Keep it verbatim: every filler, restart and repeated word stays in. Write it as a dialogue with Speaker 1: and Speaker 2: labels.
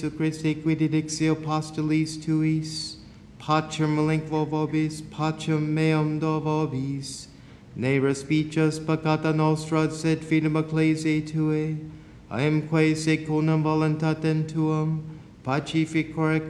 Speaker 1: Jesu Christi quid edixio postulis tuis, pacem malinquo vobis, pacem meum do vobis, ne respices peccata nostra, sed fidem ecclesiae Tuae, aemque secundum voluntatem Tuum, pacificore